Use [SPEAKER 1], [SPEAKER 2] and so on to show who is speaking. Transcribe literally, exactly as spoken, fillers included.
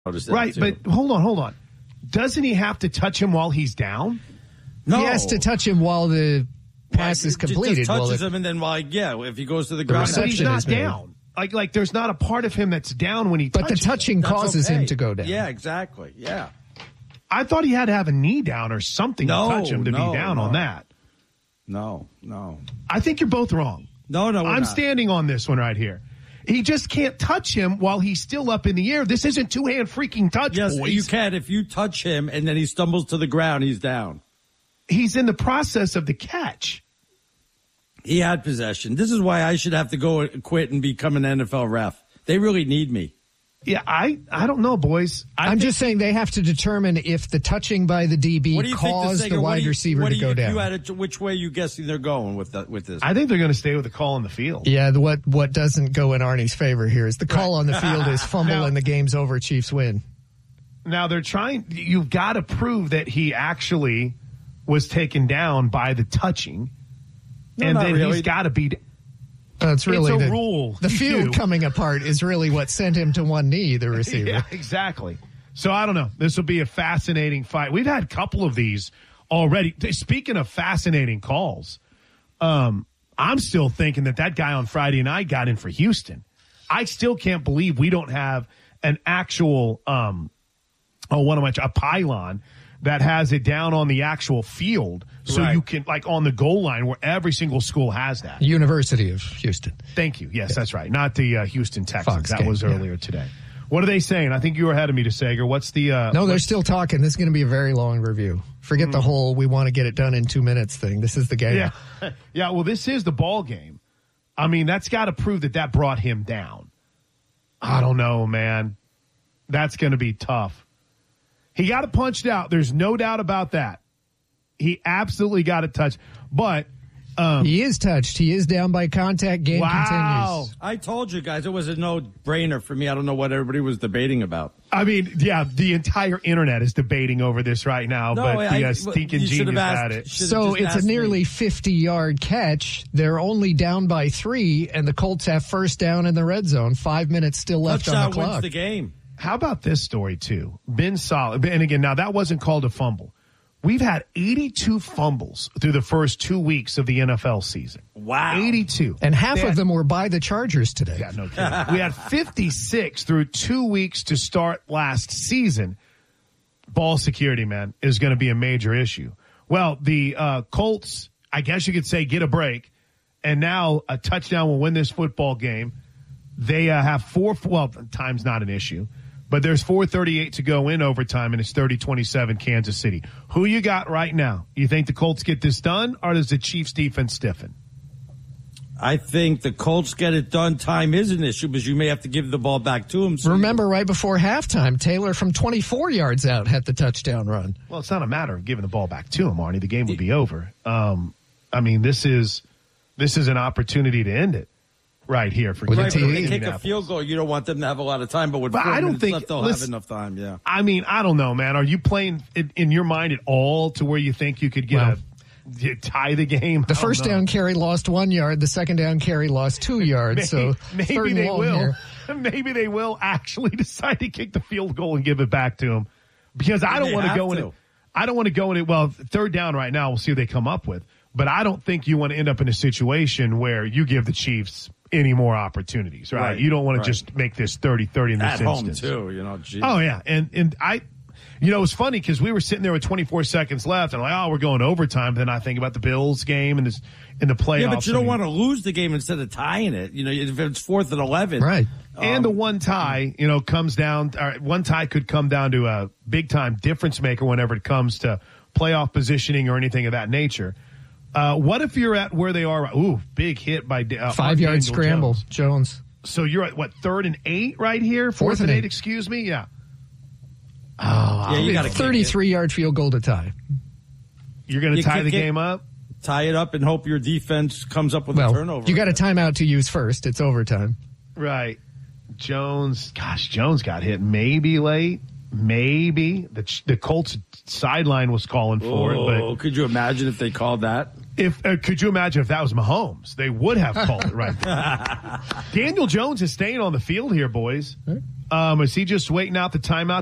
[SPEAKER 1] Right, but hold on, hold on. Doesn't he have to touch him while he's down?
[SPEAKER 2] No. He has to touch him while the pass
[SPEAKER 3] right,
[SPEAKER 2] is completed.
[SPEAKER 3] Just touches
[SPEAKER 2] well,
[SPEAKER 3] him, and then while yeah, if he goes to the,
[SPEAKER 2] the
[SPEAKER 3] ground,
[SPEAKER 1] but he's not down. Like, like there's not a part of him that's down when he.
[SPEAKER 2] But the touching
[SPEAKER 1] him.
[SPEAKER 2] causes
[SPEAKER 3] okay.
[SPEAKER 2] him to go down.
[SPEAKER 3] Yeah, exactly. Yeah.
[SPEAKER 1] I thought he had to have a knee down or something
[SPEAKER 3] no,
[SPEAKER 1] to touch him to
[SPEAKER 3] no,
[SPEAKER 1] be down
[SPEAKER 3] no.
[SPEAKER 1] on that.
[SPEAKER 3] No, no.
[SPEAKER 1] I think you're both wrong.
[SPEAKER 3] No, no, we're
[SPEAKER 1] I'm
[SPEAKER 3] not.
[SPEAKER 1] standing on this one right here. He just can't touch him while he's still up in the air. This isn't two-hand freaking touch,
[SPEAKER 3] yes,
[SPEAKER 1] boys.
[SPEAKER 3] you can. If you touch him and then he stumbles to the ground, he's down.
[SPEAKER 1] He's in the process of the catch.
[SPEAKER 3] He had possession. This is why I should have to go quit and become an N F L ref. They really need me.
[SPEAKER 1] Yeah, I, I don't know, boys. I
[SPEAKER 2] I'm
[SPEAKER 1] think,
[SPEAKER 2] just saying they have to determine if the touching by the D B caused the, the wide
[SPEAKER 3] you,
[SPEAKER 2] receiver to
[SPEAKER 3] you,
[SPEAKER 2] go down.
[SPEAKER 3] You had a, which way you guessing they're going with that, with this?
[SPEAKER 1] I think they're going to stay with the call on the field.
[SPEAKER 2] Yeah, the, what what doesn't go in Arnie's favor here is the call right. on the field is fumble now, and the game's over. Chiefs win.
[SPEAKER 1] Now they're trying. You've got to prove that he actually was taken down by the touching,
[SPEAKER 3] no,
[SPEAKER 1] and then
[SPEAKER 3] really.
[SPEAKER 1] he's got to be.
[SPEAKER 2] Uh, it's really
[SPEAKER 1] it's a
[SPEAKER 2] the,
[SPEAKER 1] rule.
[SPEAKER 2] The field coming apart is really what sent him to one knee, the receiver.
[SPEAKER 1] Yeah, exactly. So I don't know. This will be a fascinating fight. We've had a couple of these already. Speaking of fascinating calls, um, I'm still thinking that that guy on Friday night got in for Houston. I still can't believe we don't have an actual, um, oh, what am I, a pylon that has it down on the actual field. So
[SPEAKER 3] right.
[SPEAKER 1] you can, like on the goal line where every single school has that.
[SPEAKER 2] University of Houston.
[SPEAKER 1] Thank you. Yes, yeah. That's right. Not the uh, Houston Texans.
[SPEAKER 2] Fox
[SPEAKER 1] that
[SPEAKER 2] game,
[SPEAKER 1] was earlier
[SPEAKER 2] yeah.
[SPEAKER 1] today. What are they saying? I think you were ahead of me to Sager. What's the... Uh,
[SPEAKER 2] no, they're still talking. This is going to be a very long review. Forget mm. the whole we want to get it done in two minutes thing. This is the game.
[SPEAKER 1] Yeah, yeah. Well, this is the ball game. I mean, that's got to prove that that brought him down. I don't know, man. That's going to be tough. He got it punched out. There's no doubt about that. He absolutely got it touched. But um,
[SPEAKER 2] he is touched. He is down by contact. Game
[SPEAKER 1] wow.
[SPEAKER 2] continues.
[SPEAKER 3] I told you guys it was a no-brainer for me. I don't know what everybody was debating about.
[SPEAKER 1] I mean, yeah, the entire internet is debating over this right now,
[SPEAKER 3] no,
[SPEAKER 1] but
[SPEAKER 3] I,
[SPEAKER 1] the uh, stinking genius
[SPEAKER 3] asked,
[SPEAKER 1] had it.
[SPEAKER 2] So it's a nearly fifty-yard catch. They're only down by three, and the Colts have first down in the red zone. Five minutes still left
[SPEAKER 3] Touchdown
[SPEAKER 2] on the clock.
[SPEAKER 3] wins the game.
[SPEAKER 1] How about this story, too? Ben Solid. And again, now that wasn't called a fumble. We've had eighty-two fumbles through the first two weeks of the N F L season.
[SPEAKER 3] Wow.
[SPEAKER 1] eighty-two.
[SPEAKER 2] And half
[SPEAKER 1] had,
[SPEAKER 2] of them were by the Chargers today.
[SPEAKER 1] Yeah, no kidding. We had fifty-six through two weeks to start last season. Ball security, man, is going to be a major issue. Well, the uh, Colts, I guess you could say, get a break. And now a touchdown will win this football game. They uh, have four, well, time's not an issue. But there's four thirty-eight to go in overtime, and it's thirty twenty-seven Kansas City. Who you got right now? You think the Colts get this done, or does the Chiefs defense stiffen?
[SPEAKER 3] I think the Colts get it done. Time is an issue, because you may have to give the ball back to them. So
[SPEAKER 2] Remember, right before halftime, Taylor from twenty-four yards out had the touchdown run.
[SPEAKER 1] Well, it's not a matter of giving the ball back to him, Arnie. The game would be over. Um, I mean, this is this is an opportunity to end it. Right here for
[SPEAKER 3] right, when they kick a field goal, you don't want them to have a lot of time, but with
[SPEAKER 1] but
[SPEAKER 3] four
[SPEAKER 1] I don't
[SPEAKER 3] minutes
[SPEAKER 1] think,
[SPEAKER 3] left, they'll
[SPEAKER 1] listen,
[SPEAKER 3] have enough time, yeah.
[SPEAKER 1] I mean, I don't know, man. Are you playing in, in your mind at all to where you think you could get well, a tie the game?
[SPEAKER 2] The first know. down carry lost one yard. The second down carry lost two yards.
[SPEAKER 1] maybe,
[SPEAKER 2] so
[SPEAKER 1] maybe
[SPEAKER 2] third
[SPEAKER 1] they
[SPEAKER 2] and
[SPEAKER 1] will.
[SPEAKER 2] Here.
[SPEAKER 1] Maybe they will actually decide to kick the field goal and give it back to him, because I don't want to go in it. I don't want to go in it. Well, third down right now. We'll see what they come up with. But I don't think you want to end up in a situation where you give the Chiefs any more opportunities, right? right you don't want
[SPEAKER 3] right.
[SPEAKER 1] to just make this thirty thirty in this
[SPEAKER 3] At
[SPEAKER 1] instance.
[SPEAKER 3] At home, too, you know. Geez.
[SPEAKER 1] Oh, yeah. And and I, you know, it was funny because we were sitting there with twenty-four seconds left, and I'm like, oh, we're going to overtime. Then I think about the Bills game and this in the playoffs.
[SPEAKER 3] Yeah, but you don't want to lose the game instead of tying it. You know, if it's fourth and eleven.
[SPEAKER 2] Right.
[SPEAKER 1] Um, and the one tie, you know, comes down, or one tie could come down to a big-time difference maker whenever it comes to playoff positioning or anything of that nature. Uh, what if you're at where they are? Ooh, big hit by uh,
[SPEAKER 2] five-yard scramble,
[SPEAKER 1] Jones.
[SPEAKER 2] Jones.
[SPEAKER 1] So you're at, what, third and eight right here? Fourth, Fourth and eight, eight, excuse me? Yeah.
[SPEAKER 3] Oh, yeah, you got a
[SPEAKER 2] thirty-three-yard field goal to tie.
[SPEAKER 1] You're going to tie the game up?
[SPEAKER 3] Tie it up and hope your defense comes up with
[SPEAKER 2] well,
[SPEAKER 3] a turnover.
[SPEAKER 2] You got a timeout to use first. It's overtime.
[SPEAKER 1] Right. Jones, gosh, Jones got hit maybe late. Maybe. The the Colts sideline was calling for
[SPEAKER 3] oh,
[SPEAKER 1] it. But
[SPEAKER 3] could you imagine if they called that?
[SPEAKER 1] If uh, could you imagine if that was Mahomes? They would have called it right there. Daniel Jones is staying on the field here, boys. Um, is he just waiting out the timeout